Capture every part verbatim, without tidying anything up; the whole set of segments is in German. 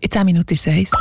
In zehn Minuten ist es eins.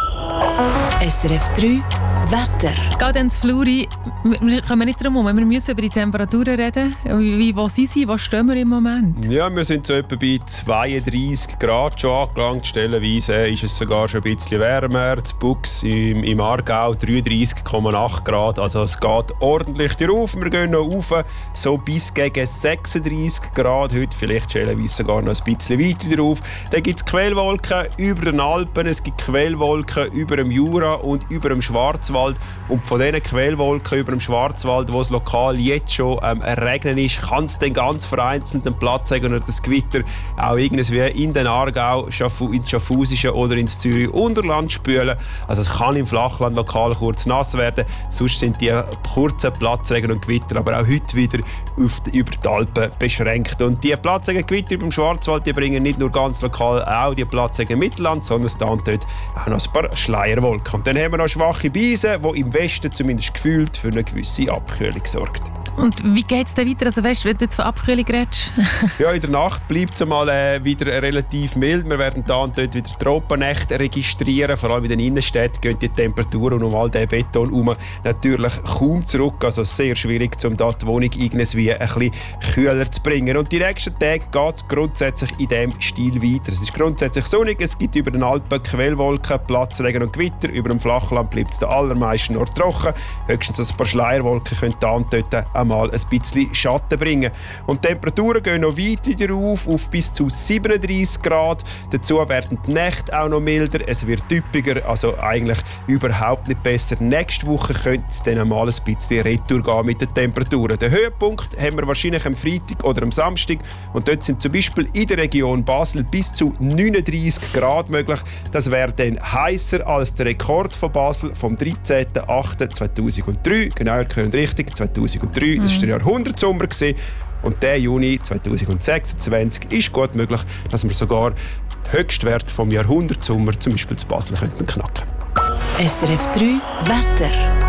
S R F drei Wetter. Geht ins Fluri. Wir kommen nicht drum herum. Wir müssen über die Temperaturen reden. Wie, wo sind sie? Wo stehen wir im Moment? Ja, wir sind so etwa bei zweiunddreissig Grad schon angelangt. Stellenweise ist es sogar schon ein bisschen wärmer. Das Bux im, im Aargau dreiunddreissig Komma acht Grad. Also es geht ordentlich rauf. Wir gehen noch rauf, so bis gegen sechsunddreissig Grad. Heute vielleicht stellenweise sogar noch ein bisschen weiter drauf. Dann gibt es Quellwolken über den Alpen. Es gibt Quellwolken über dem Jura und über dem Schwarzwald. Und von diesen Quellwolken über dem Schwarzwald, wo es lokal jetzt schon ähm, regnen ist, kann es dann ganz vereinzelt einen Platz haben oder das Gewitter auch irgendwie in den Aargau, ins Schaffhausische oder ins Zürich Unterland spülen. Also es kann im Flachland lokal kurz nass werden. Sonst sind die kurzen Platzregen und Gewitter aber auch heute wieder auf die, über die Alpen beschränkt. Und die Platzregen und Gewitter über dem Schwarzwald, die bringen nicht nur ganz lokal auch die Platzregen im Mittelland, sondern es dann dort auch noch ein paar Schleierwolken. Und dann haben wir noch schwache Beise, die im Westen zumindest gefühlt für eine gewisse Abkühlung sorgt. Und wie geht es dann weiter? Also weißt, wenn du jetzt von Abkühlung redest? Ja, in der Nacht bleibt es mal äh, wieder relativ mild. Wir werden da und dort wieder Tropennächte registrieren. Vor allem in den Innenstädten gehen die Temperaturen um all den Beton herum natürlich kaum zurück. Also sehr schwierig, um da die Wohnung irgendwie ein bisschen kühler zu bringen. Und die nächsten Tage geht es grundsätzlich in diesem Stil weiter. Es ist grundsätzlich sonnig, es gibt über den Alpen Quellwolken, Platzregen und Gewitter. Über dem Flachland bleibt es den allermeisten noch trocken. Höchstens ein paar Schleierwolken können da und dort einmal ein bisschen Schatten bringen. Und die Temperaturen gehen noch weiter auf, auf bis zu siebenunddreissig Grad. Dazu werden die Nächte auch noch milder, es wird typischer, also eigentlich überhaupt nicht besser. Nächste Woche könnte es dann einmal ein bisschen retour gehen mit den Temperaturen. Den Höhepunkt haben wir wahrscheinlich am Freitag oder am Samstag und dort sind zum Beispiel in der Region Basel bis zu neununddreissig Grad möglich. Das wäre dann heißer als der Rekord von Basel vom dreizehnten achten zweitausenddrei. Genauer gehört richtig, zweitausenddrei. Das war der Jahrhundertsommer. Und der Juni zweitausendsechsundzwanzig ist gut möglich, dass wir sogar den Höchstwert vom Jahrhundertsommer zum Beispiel zu Basel könnten knacken. S R F drei Wetter.